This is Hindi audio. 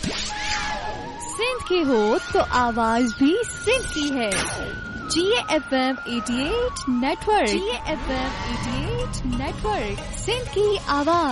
सिंध की हो तो आवाज भी सिंध की है। GFM 88 network. GFM 88 network, Sindh की आवाज।